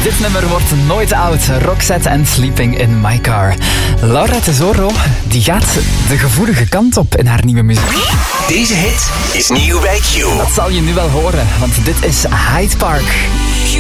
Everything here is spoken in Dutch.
Dit nummer wordt nooit oud. Roxette en Sleeping in My Car. Laura Tesoro, die gaat de gevoelige kant op in haar nieuwe muziek. Deze hit is nieuw bij Q. Dat zal je nu wel horen, want dit is Hyde Park.